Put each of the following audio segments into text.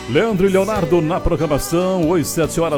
Leandro e Leonardo na programação, hoje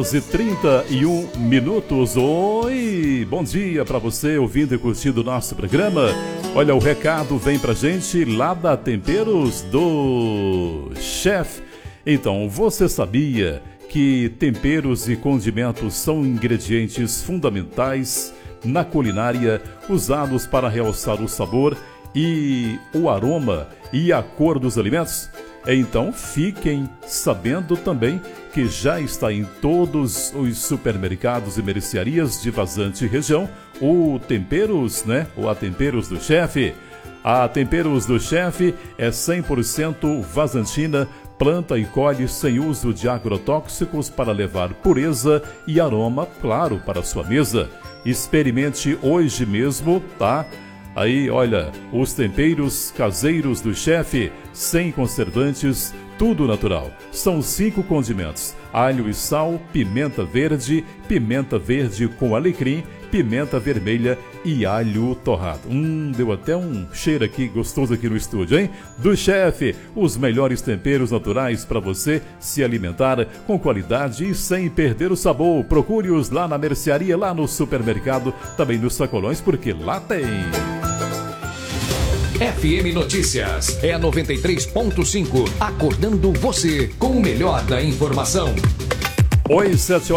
7h31. Oi, bom dia para você ouvindo e curtindo o nosso programa. Olha, o recado vem pra gente lá da Temperos do Chef. Então, você sabia que temperos e condimentos são ingredientes fundamentais na culinária, usados para realçar o sabor e o aroma e a cor dos alimentos? Então fiquem sabendo também que já está em todos os supermercados e mercearias de Vazante região o Temperos, ou a Temperos do Chef. A Temperos do Chef é 100% vazantina, planta e colhe sem uso de agrotóxicos para levar pureza e aroma, claro, para a sua mesa. Experimente hoje mesmo, tá? Aí, olha, os temperos caseiros do Chef, sem conservantes, tudo natural. São 5 condimentos: alho e sal, pimenta verde com alecrim, pimenta vermelha e alho torrado. Deu até um cheiro aqui gostoso aqui no estúdio, hein? Do Chef, os melhores temperos naturais para você se alimentar com qualidade e sem perder o sabor. Procure-os lá na mercearia, lá no supermercado, também nos sacolões, porque lá tem. FM Notícias é a 93.5, acordando você com o melhor da informação. Hoje,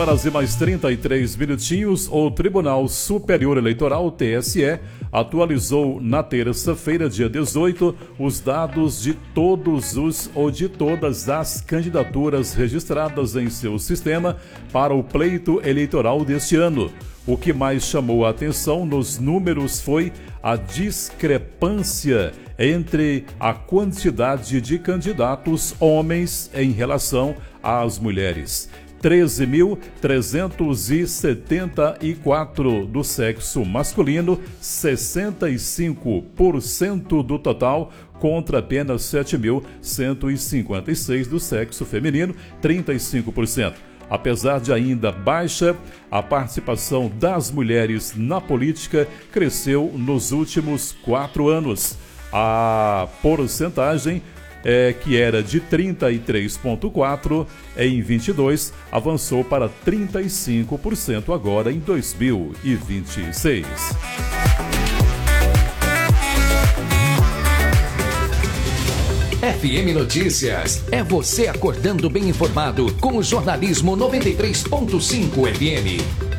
7h33. O Tribunal Superior Eleitoral, TSE, atualizou na terça-feira, dia 18, os dados de todas as candidaturas registradas em seu sistema para o pleito eleitoral deste ano. O que mais chamou a atenção nos números foi a discrepância entre a quantidade de candidatos homens em relação às mulheres. 13.374 do sexo masculino, 65% do total, contra apenas 7.156 do sexo feminino, 35%. Apesar de ainda baixa, a participação das mulheres na política cresceu nos últimos 4 anos. A porcentagem, que era de 33,4% em 22, avançou para 35% agora em 2026. FM Notícias é você acordando bem informado com o jornalismo 93.5 FM.